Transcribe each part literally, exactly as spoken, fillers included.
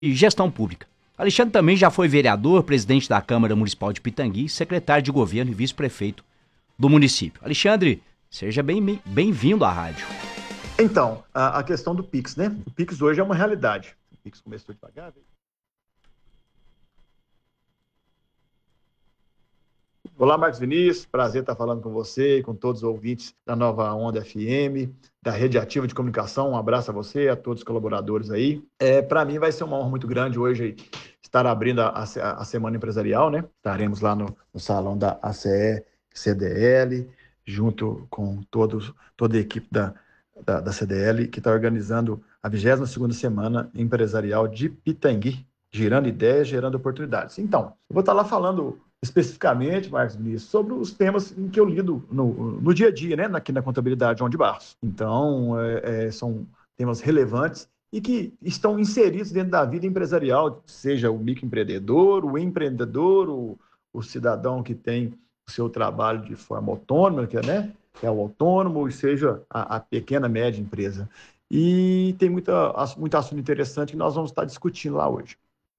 e Gestão Pública. Alexandre também já foi vereador, presidente da Câmara Municipal de Pitangui, secretário de governo e vice-prefeito do município. Alexandre, seja bem- bem-vindo à rádio. Então, a, a questão do Pix, né? O Pix hoje é uma realidade. O Pix começou devagar, veio. Olá, Marcos Vinícius, prazer estar falando com você e com todos os ouvintes da Nova Onda F M, da Rede Ativa de Comunicação. Um abraço a você, a todos os colaboradores aí. É, para mim vai ser uma honra muito grande hoje estar abrindo a, a, a Semana Empresarial, né? Estaremos lá no, no salão da A C E C D L, junto com todos, toda a equipe da, da, da C D L, que está organizando a vigésima segunda Semana Empresarial de Pitangui, gerando ideias, gerando oportunidades. Então, eu vou estar lá falando especificamente, Marcos Vinícius, sobre os temas em que eu lido no, no dia a dia, né, aqui na contabilidade João de Barros. Então, é, é, são temas relevantes e que estão inseridos dentro da vida empresarial, seja o microempreendedor, o empreendedor, o, o cidadão que tem o seu trabalho de forma autônoma, que é, né, que é o autônomo, e seja a, a pequena, média empresa. E tem muita, muito assunto interessante que nós vamos estar discutindo lá hoje.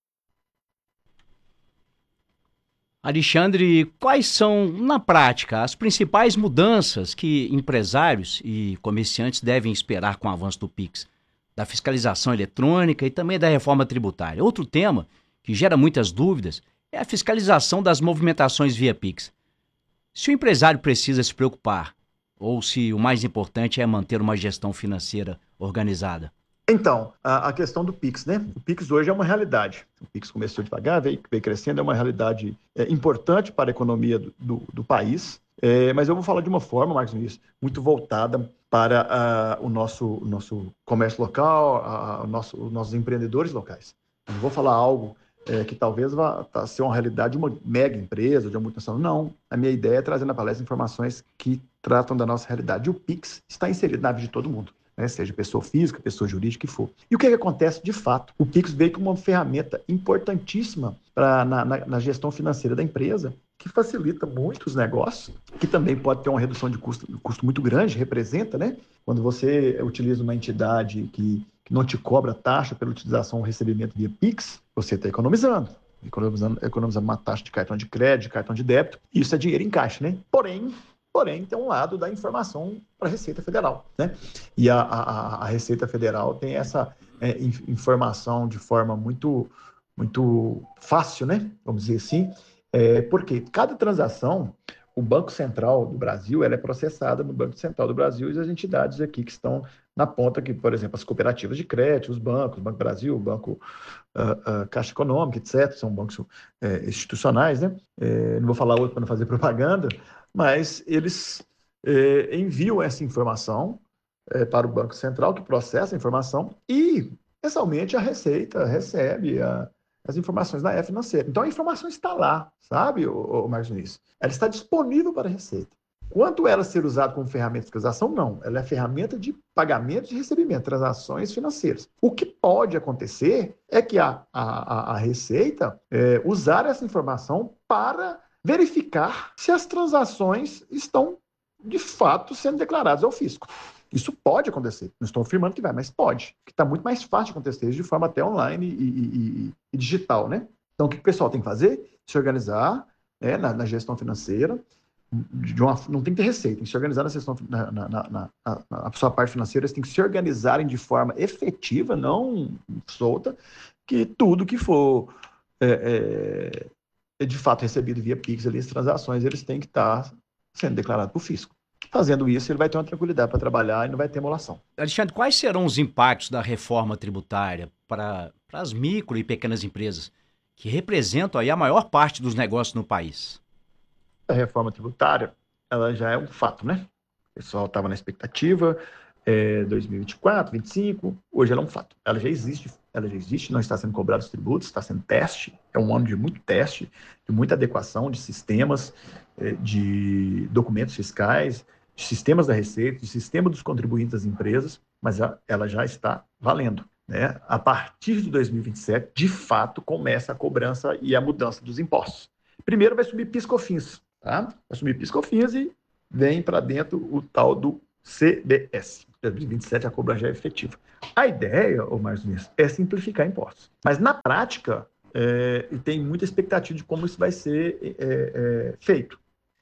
Alexandre, quais são, na prática, as principais mudanças que empresários e comerciantes devem esperar com o avanço do Pix, da fiscalização eletrônica e também da reforma tributária? Outro tema que gera muitas dúvidas é a fiscalização das movimentações via Pix. Se o empresário precisa se preocupar, ou se o mais importante é manter uma gestão financeira organizada? Então, a, a questão do Pix, né? O Pix hoje é uma realidade. O Pix começou devagar, veio, veio crescendo, é uma realidade é, importante para a economia do, do, do país. É, mas eu vou falar de uma forma, Marcos Vinícius, muito voltada para uh, o, nosso, o nosso comércio local, uh, o nosso, os nossos empreendedores locais. Eu não vou falar algo é, que talvez vá tá, ser uma realidade de uma mega empresa, de uma multinacional. Não. A minha ideia é trazer na palestra informações que tratam da nossa realidade. E o Pix está inserido na vida de todo mundo. Né, seja pessoa física, pessoa jurídica, que for. E o que, que acontece de fato? O Pix veio como uma ferramenta importantíssima pra, na, na, na gestão financeira da empresa, que facilita muito os negócios, que também pode ter uma redução de custo, custo muito grande, representa, né? Quando você utiliza uma entidade que, que não te cobra taxa pela utilização ou recebimento via Pix, você está economizando. Economizando, economizando uma taxa de cartão de crédito, de cartão de débito, isso é dinheiro em caixa, né? Porém, Porém, tem um lado da informação para a Receita Federal, né? E a, a, a Receita Federal tem essa é, informação de forma muito, muito fácil, né? Vamos dizer assim, é, porque cada transação, o Banco Central do Brasil, ela é processada no Banco Central do Brasil e as entidades aqui que estão na ponta, que, por exemplo, as cooperativas de crédito, os bancos, o Banco Brasil, o Banco uh, uh, Caixa Econômica, etcétera, são bancos uh, institucionais, né? É, não vou falar outro para não fazer propaganda, mas eles é, enviam essa informação é, para o Banco Central, que processa a informação, e, mensalmente, a Receita recebe a, as informações da área financeira. Então, a informação está lá, sabe, o, o Marcos Vinícius? Ela está disponível para a Receita. Quanto ela ser usada como ferramenta de fiscalização? Não. Ela é ferramenta de pagamento e recebimento, transações financeiras. O que pode acontecer é que a, a, a Receita é, usar essa informação para verificar se as transações estão, de fato, sendo declaradas ao fisco. Isso pode acontecer. Não estou afirmando que vai, mas pode. Que está muito mais fácil de acontecer de forma até online e, e, e digital, né? Então, o que o pessoal tem que fazer? Se organizar, né, na, na gestão financeira. De uma, não tem que ter receita, tem que se organizar na, gestão, na, na, na, na, na sua parte financeira, eles têm que se organizarem de forma efetiva, não solta, que tudo que for é, é, de fato recebido via Pix, ali, as transações, eles têm que estar sendo declarados para o fisco. Fazendo isso, ele vai ter uma tranquilidade para trabalhar e não vai ter emulação. Alexandre, quais serão os impactos da reforma tributária para as micro e pequenas empresas, que representam aí a maior parte dos negócios no país? A reforma tributária, ela já é um fato, né? O pessoal estava na expectativa, é, dois mil e vinte e quatro, vinte e cinco, hoje ela é um fato. Ela já existe, ela já existe, não está sendo cobrado os tributos, está sendo teste, é um ano de muito teste, de muita adequação de sistemas, é, de documentos fiscais, de sistemas da Receita, de sistema dos contribuintes das empresas, mas ela já está valendo. Né? A partir de dois mil e vinte e sete, de fato, começa a cobrança e a mudança dos impostos. Primeiro vai subir PIS/COFINS, tá? Vai subir PIS/COFINS e vem para dentro o tal do C B S. Em dois mil e vinte e sete a cobrança já é efetiva. A ideia, ô Márcio Nunes, é simplificar impostos. Mas na prática, é, e tem muita expectativa de como isso vai ser é, é, feito.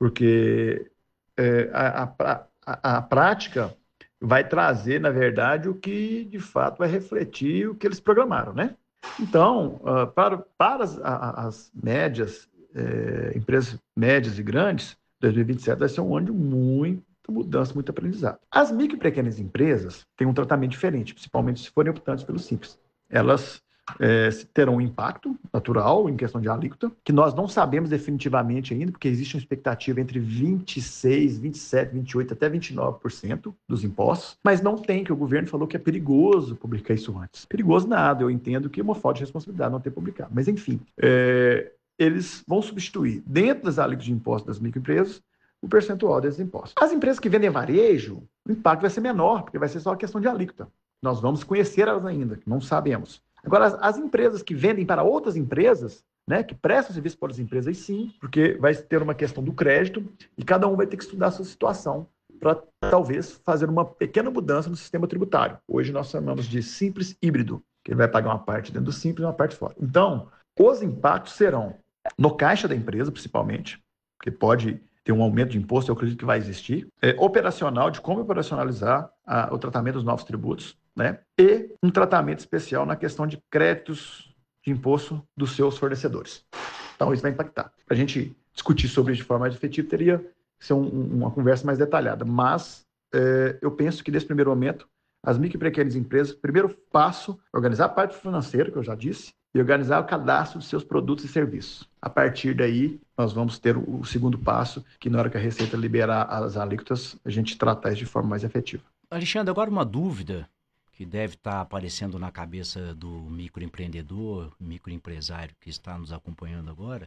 Porque é, a, a, a, a prática vai trazer, na verdade, o que de fato vai refletir o que eles programaram, né? Então, uh, para, para as, as médias, é, empresas médias e grandes, dois mil e vinte e sete vai ser um ano de muita mudança, muito aprendizado. As micro e pequenas empresas têm um tratamento diferente, principalmente se forem optantes pelo Simples. Elas é, terão um impacto natural em questão de alíquota, que nós não sabemos definitivamente ainda, porque existe uma expectativa entre vinte e seis, vinte e sete, vinte e oito até vinte e nove por cento dos impostos, mas não tem, que o governo falou que é perigoso publicar isso antes. Perigoso nada, eu entendo que é uma falta de responsabilidade não ter publicado, mas enfim, é, eles vão substituir, dentro das alíquotas de impostos das microempresas, o percentual desses impostos. As empresas que vendem varejo, o impacto vai ser menor, porque vai ser só a questão de alíquota. Nós vamos conhecer elas ainda, que não sabemos. Agora, as, as empresas que vendem para outras empresas, né, que prestam serviço para outras empresas, sim, porque vai ter uma questão do crédito e cada um vai ter que estudar a sua situação para talvez fazer uma pequena mudança no sistema tributário. Hoje nós chamamos de simples híbrido, que ele vai pagar uma parte dentro do simples e uma parte fora. Então, os impactos serão no caixa da empresa, principalmente, porque pode ter um aumento de imposto, eu acredito que vai existir, é, operacional, de como operacionalizar a, o tratamento dos novos tributos, né? E um tratamento especial na questão de créditos de imposto dos seus fornecedores. Então, isso vai impactar. Para a gente discutir sobre isso de forma mais efetiva, teria que ser um, uma conversa mais detalhada, mas é, eu penso que nesse primeiro momento, as micro e pequenas empresas, primeiro passo, organizar a parte financeira, que eu já disse, e organizar o cadastro de seus produtos e serviços. A partir daí, nós vamos ter o segundo passo, que na hora que a Receita liberar as alíquotas, a gente tratar isso de forma mais efetiva. Alexandre, agora uma dúvida que deve estar aparecendo na cabeça do microempreendedor, microempresário que está nos acompanhando agora,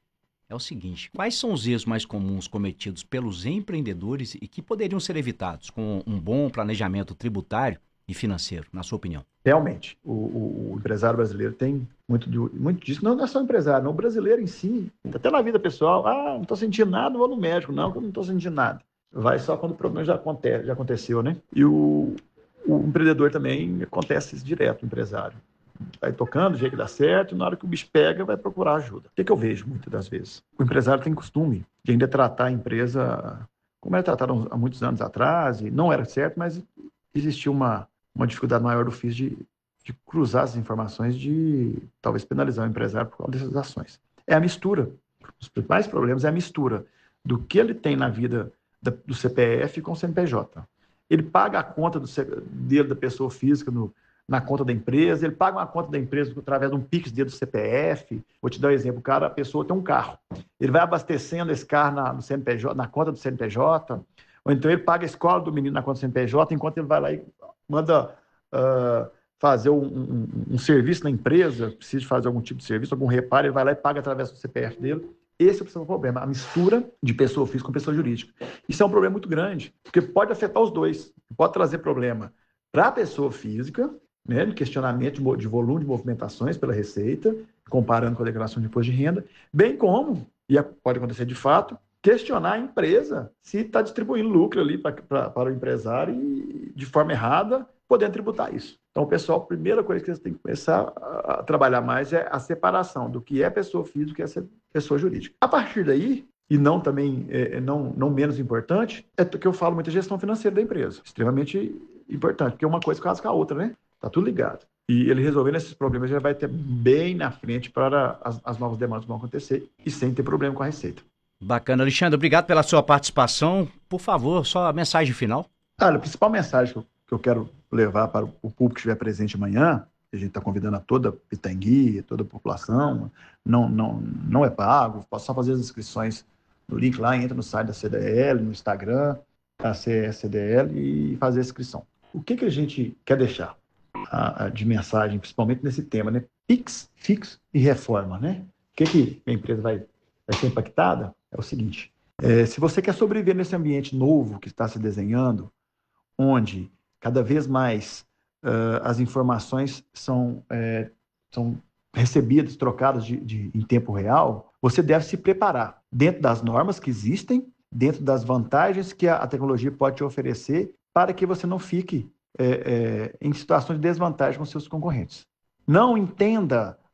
é o seguinte: quais são os erros mais comuns cometidos pelos empreendedores e que poderiam ser evitados com um bom planejamento tributário e financeiro, na sua opinião? Realmente, o, o, o empresário brasileiro tem muito, de, muito disso. Não, não é só o empresário, não, o brasileiro em si, até na vida pessoal. Ah, não estou sentindo nada, vou no médico. Não, eu não estou sentindo nada. Vai só quando o problema já, acontece, já aconteceu, né? E o, o empreendedor também acontece isso direto, o empresário. Vai tocando, do jeito que dá certo, e na hora que o bicho pega, vai procurar ajuda. O que, que eu vejo muitas das vezes? O empresário tem costume de ainda tratar a empresa como era tratado há muitos anos atrás, e não era certo, mas existia uma, uma dificuldade maior do F I S de, de cruzar as informações, de talvez penalizar o empresário por causa dessas ações. É a mistura. Os principais problemas é a mistura do que ele tem na vida da, do C P F com o C N P J. Ele paga a conta do, dele, da pessoa física, no, na conta da empresa, ele paga uma conta da empresa através de um Pix dele do C P F. Vou te dar um exemplo: o cara, a pessoa tem um carro, ele vai abastecendo esse carro na, no C N P J, na conta do C N P J, ou então ele paga a escola do menino na conta do C N P J, enquanto ele vai lá e manda uh, fazer um, um, um serviço na empresa, precisa de fazer algum tipo de serviço, algum reparo, ele vai lá e paga através do C P F dele. Esse é o principal problema, a mistura de pessoa física com pessoa jurídica. Isso é um problema muito grande, porque pode afetar os dois. Pode trazer problema para a pessoa física, né, de questionamento de, de volume de movimentações pela Receita, comparando com a declaração de imposto de renda, bem como, e pode acontecer de fato, questionar a empresa se está distribuindo lucro ali pra, pra, para o empresário e, de forma errada, podendo tributar isso. Então, o pessoal, a primeira coisa que eles têm que começar a, a trabalhar mais é a separação do que é pessoa física e que é pessoa jurídica. A partir daí, e não também é, não, não menos importante, é que eu falo muito a gestão financeira da empresa. Extremamente importante, porque uma coisa casa com a outra, né? Tá tudo ligado. E ele resolvendo esses problemas já vai ter bem na frente para as, as novas demandas que vão acontecer e sem ter problema com a Receita. Bacana, Alexandre. Obrigado pela sua participação. Por favor, só a mensagem final. Olha, a principal mensagem que eu, que eu quero levar para o público que estiver presente amanhã, a gente está convidando a toda Pitangui, toda a população, não, não, não é pago, posso só fazer as inscrições no link lá, entra no site da C D L, no Instagram, da C D L e fazer a inscrição. O que, que a gente quer deixar a, a, de mensagem, principalmente nesse tema, né? Pix, fixo e reforma, né? O que, que a empresa vai, vai ser impactada? É o seguinte, é, se você quer sobreviver nesse ambiente novo que está se desenhando, onde cada vez mais uh, as informações são, é, são recebidas, trocadas de, de, em tempo real, você deve se preparar dentro das normas que existem, dentro das vantagens que a, a tecnologia pode te oferecer para que você não fique é, é, em situação de desvantagem com seus concorrentes. Não entenda